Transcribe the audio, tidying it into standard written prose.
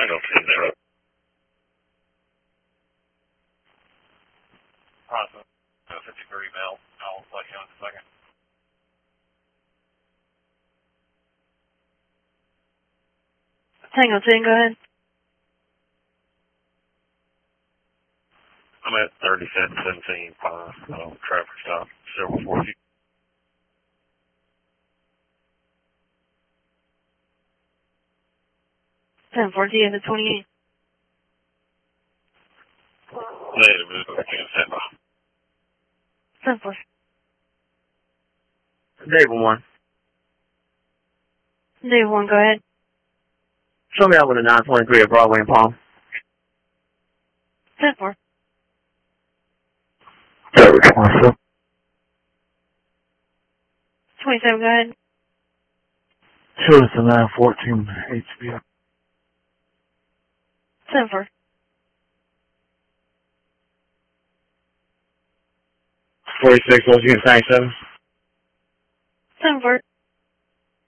don't see that. Process 53 Mel. I'll let you in a second. Tango 10, go ahead. I'm at 3717 traffic stop, several 40. Ten 14 at the 28. Negative, it's okay, stand by. 10 4. David 1. Dave 1, go ahead. Show me out with a 923 at Broadway and Palm. 10 4. David 27. 27, go ahead. Show us a 914 HB. 10 4. 46, what's your 97? 10 4.